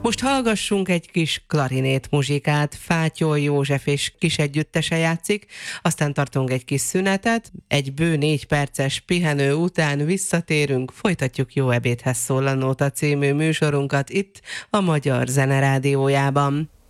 Most hallgassunk egy kis klarinét muzsikát, Fátyol József és kis együttese játszik, aztán tartunk egy kis szünetet, egy bő 4 perces pihenő után visszatérünk, folytatjuk Jó ebédhez szól a Nóta című műsorunkat itt a Magyar Zene Rádiójában.